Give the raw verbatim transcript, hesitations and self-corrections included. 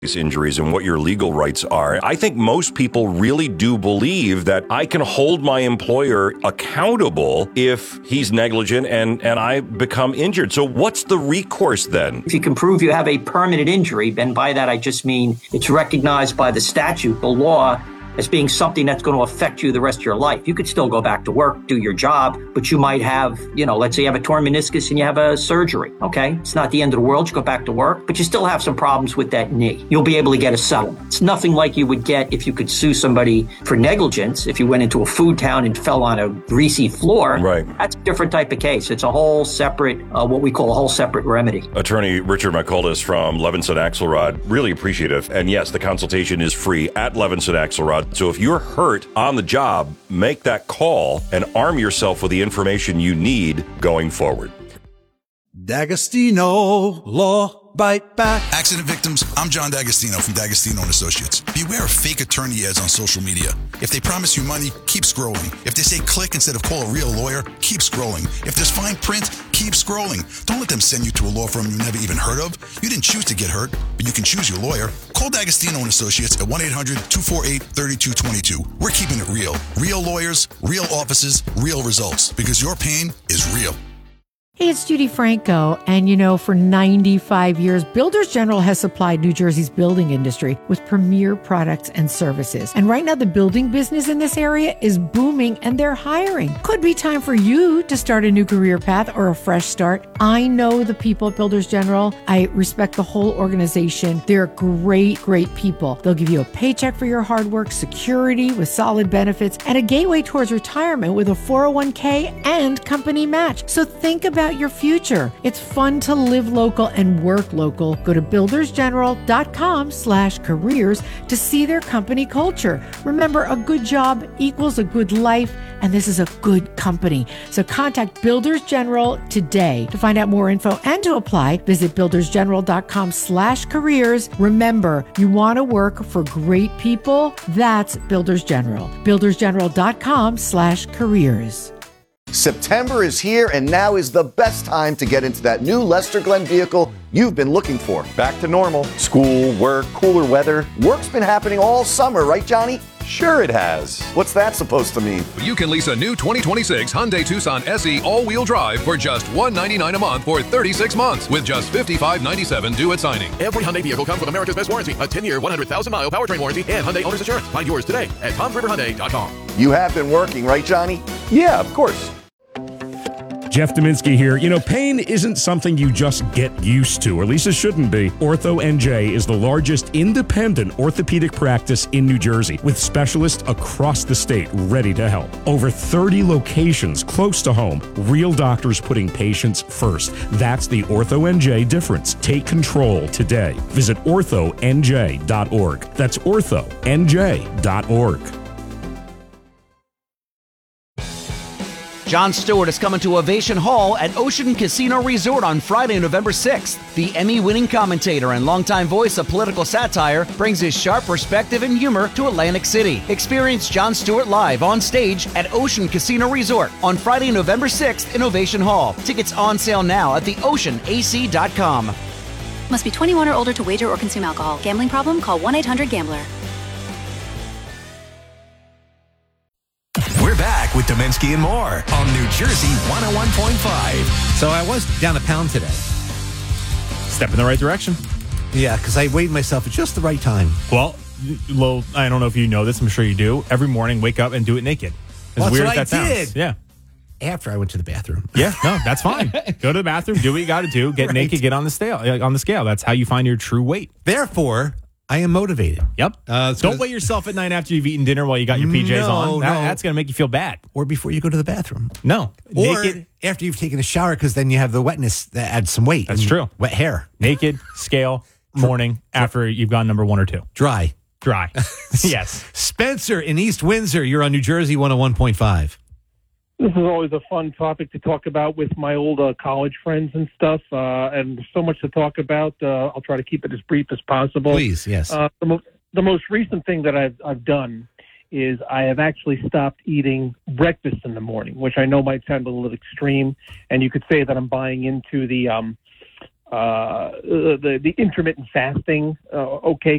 injuries and what your legal rights are. I think most people really do believe that I can hold my employer accountable if he's negligent and, and I become injured. So what's the recourse then? If you can prove you have a permanent injury, and by that I just mean it's recognized by the statute, the law, as being something that's going to affect you the rest of your life. You could still go back to work, do your job, but you might have, you know, let's say you have a torn meniscus and you have a surgery, okay? It's not the end of the world. You go back to work, but you still have some problems with that knee. You'll be able to get a settlement. It's nothing like you would get if you could sue somebody for negligence. If you went into a food town and fell on a greasy floor, right. That's a different type of case. It's a whole separate, uh, what we call a whole separate remedy. Attorney Richard McColdis from Levinson Axelrod, really appreciative. And yes, the consultation is free at Levinson Axelrod. So if you're hurt on the job, make that call and arm yourself with the information you need going forward. D'Agostino Law Bite Back. Accident victims, I'm John D'Agostino from D'Agostino and Associates. Beware of fake attorney ads on social media. If they promise you money, keep scrolling. If they say click instead of call a real lawyer, keep scrolling. If there's fine print, keep scrolling. Don't let them send you to a law firm you never even heard of. You didn't choose to get hurt, but you can choose your lawyer. Call D'Agostino and Associates at one eight hundred two four eight three two two two. We're keeping it real. Real lawyers, real offices, real results. Because your pain is real. Hey, it's Judy Franco, and you know, for ninety-five years, Builders General has supplied New Jersey's building industry with premier products and services. And right now, the building business in this area is booming, and they're hiring. Could be time for you to start a new career path or a fresh start. I know the people at Builders General. I respect the whole organization. They're great, great people. They'll give you a paycheck for your hard work, security with solid benefits, and a gateway towards retirement with a four oh one k and company match. So think about your future. It's fun to live local and work local. Go to buildersgeneral.com slash careers to see their company culture. Remember, a good job equals a good life, and this is a good company. So contact Builders General today. To find out more info and to apply, visit buildersgeneral.com slash careers. Remember, you want to work for great people? That's Builders General. buildersgeneral.com slash careers. September is here, and now is the best time to get into that new Lester Glenn vehicle you've been looking for. Back to normal. School, work, cooler weather. Work's been happening all summer, right, Johnny? Sure it has. What's that supposed to mean? You can lease a new twenty twenty-six Hyundai Tucson S E all-wheel drive for just one hundred ninety-nine dollars a month for thirty-six months with just fifty-five ninety-seven due at signing. Every Hyundai vehicle comes with America's Best Warranty, a ten-year, one hundred thousand mile powertrain warranty, and Hyundai Owner's Insurance. Find yours today at toms river hyundai dot com. You have been working, right, Johnny? Yeah, of course. Jeff Dominski here. You know, pain isn't something you just get used to, or at least it shouldn't be. Ortho N J is the largest independent orthopedic practice in New Jersey, with specialists across the state ready to help. Over thirty locations close to home, real doctors putting patients first. That's the Ortho N J difference. Take control today. Visit ortho n j dot org. That's ortho n j dot org. Jon Stewart is coming to Ovation Hall at Ocean Casino Resort on Friday, November sixth. The Emmy-winning commentator and longtime voice of political satire brings his sharp perspective and humor to Atlantic City. Experience Jon Stewart live on stage at Ocean Casino Resort on Friday, November sixth in Ovation Hall. Tickets on sale now at the ocean a c dot com. Must be twenty-one or older to wager or consume alcohol. Gambling problem? Call one eight hundred gambler. We're back with Dominski and more on New Jersey one oh one point five. So I was down a pound today. Step in the right direction. Yeah, because I weighed myself at just the right time. Well, Lo, I don't know if you know this. I'm sure you do. Every morning, wake up and do it naked. As well, weird that's as that what I sounds. did. Yeah. After I went to the bathroom. Yeah, no, that's fine. Go to the bathroom, do what you got to do, get right. naked, get on the scale. On the scale. That's how you find your true weight. Therefore, I am motivated. Yep. Uh, Don't weigh yourself at night after you've eaten dinner while you got your P Js no, on. That, no. That's going to make you feel bad. Or before you go to the bathroom. No. Or naked. After you've taken a shower, because then you have the wetness that adds some weight. That's true. Wet hair. Naked, scale, morning, after you've gone number one or two. Dry. Dry. Yes. Spencer in East Windsor, you're on New Jersey one oh one point five. This is always a fun topic to talk about with my old uh, college friends and stuff, uh, and there's so much to talk about. Uh, I'll try to keep it as brief as possible. Please, yes. Uh, the, mo- the most recent thing that I've, I've done is I have actually stopped eating breakfast in the morning, which I know might sound a little extreme, and you could say that I'm buying into the um, uh, the, the intermittent fasting, uh, okay,